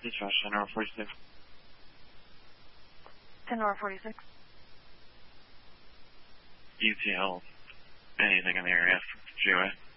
Dispatch 10-46. 10-46. ETL. Anything in the area? GOA.